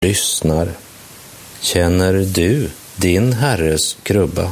lyssnar. Känner du din Herres krubba?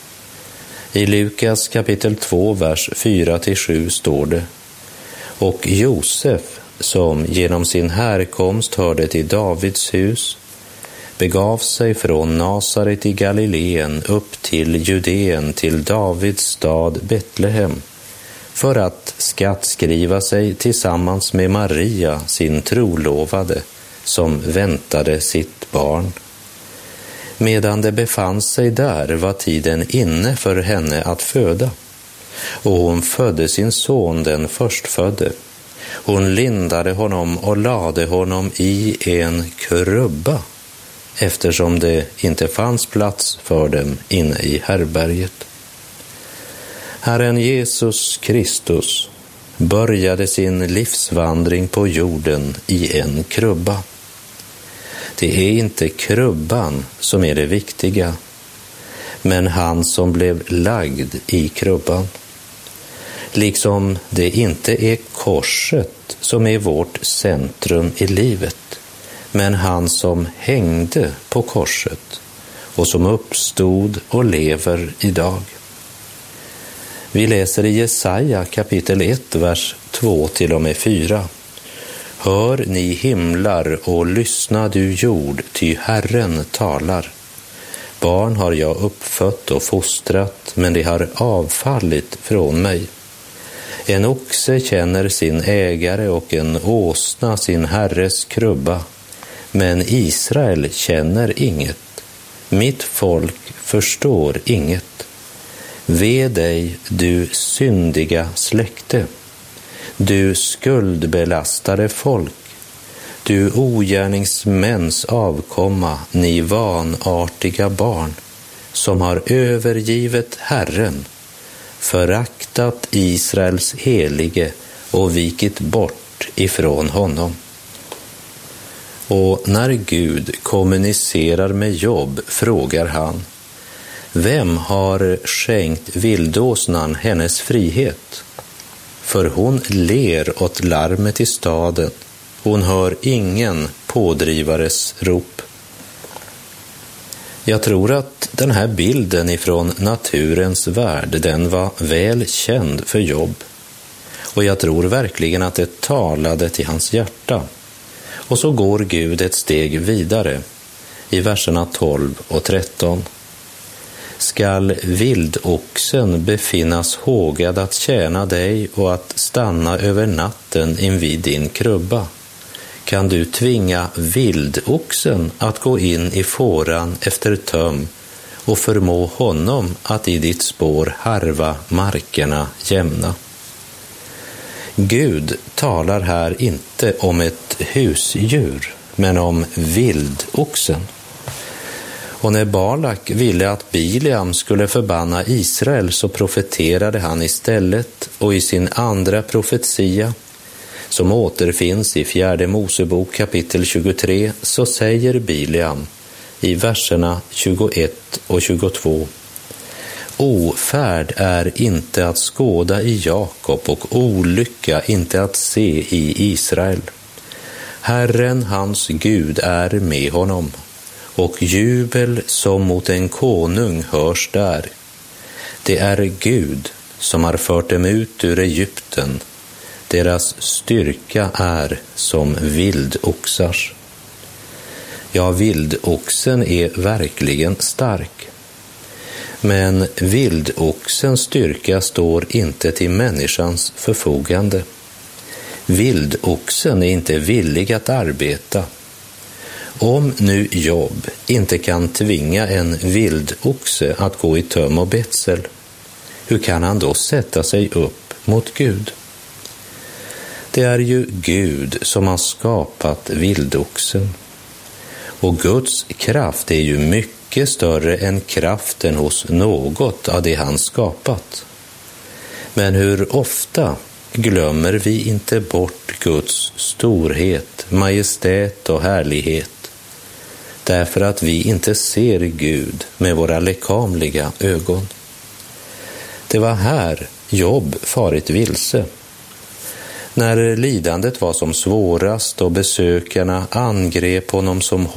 I Lukas kapitel 2, vers 4-7 står det: Och Josef, som genom sin härkomst hörde till Davids hus, begav sig från Nasaret i Galileen upp till Judeen, till Davids stad Betlehem, för att skattskriva sig tillsammans med Maria, sin trolovade, som väntade sitt barn. Medan det befann sig där var tiden inne för henne att föda, och hon födde sin son, den förstfödde. Hon lindade honom och lade honom i en krubba, eftersom det inte fanns plats för dem inne i härbärget. Herren Jesus Kristus började sin livsvandring på jorden i en krubba. Det är inte krubban som är det viktiga, men han som blev lagd i krubban. Liksom det inte är korset som är vårt centrum i livet, men han som hängde på korset och som uppstod och lever idag. Vi läser i Jesaja kapitel 1, vers 2-4. Hör ni himlar och lyssna du jord, ty Herren talar. Barn har jag uppfött och fostrat, men de har avfallit från mig. En oxe känner sin ägare och en åsna sin herres krubba, men Israel känner inget. Mitt folk förstår inget. Ve dig, du syndiga släkte, du skuldbelastade folk, du ogärningsmäns avkomma, ni vanartiga barn, som har övergivet Herren, föraktat Israels helige och vikit bort ifrån honom. Och när Gud kommunicerar med Job frågar han: vem har skänkt vildåsnan hennes frihet? För hon ler åt larmet i staden, hon hör ingen pådrivares rop. Jag tror att den här bilden ifrån naturens värld, den var väl känd för Job. Och jag tror verkligen att det talade till hans hjärta. Och så går Gud ett steg vidare i verserna 12 och 13. Skall vildoxen befinnas hågad att tjäna dig och att stanna över natten invid din krubba? Kan du tvinga vildoxen att gå in i fåran efter töm och förmå honom att i ditt spår harva markerna jämna? Gud talar här inte om ett husdjur, men om vildoxen. Och när Balak ville att Bileam skulle förbanna Israel, så profeterade han istället, och i sin andra profetia, som återfinns i 4 Mosebok kapitel 23, så säger Bileam i verserna 21 och 22: Ofärd är inte att skåda i Jakob och olycka inte att se i Israel. Herren hans Gud är med honom, och jubel som mot en konung hörs där. Det är Gud som har fört dem ut ur Egypten. Deras styrka är som vildoxars. Ja, vildoxen är verkligen stark. Men vildoxens styrka står inte till människans förfogande. Vildoxen är inte villig att arbeta. Om nu Job inte kan tvinga en vildoxe att gå i töm och betsel, hur kan han då sätta sig upp mot Gud? Det är ju Gud som har skapat vildoxen. Och Guds kraft är ju mycket större än kraften hos något av det han skapat. Men hur ofta glömmer vi inte bort Guds storhet, majestät och härlighet, därför att vi inte ser Gud med våra lekamliga ögon. Det var här Job farit vilse. När lidandet var som svårast och besökarna angrep honom som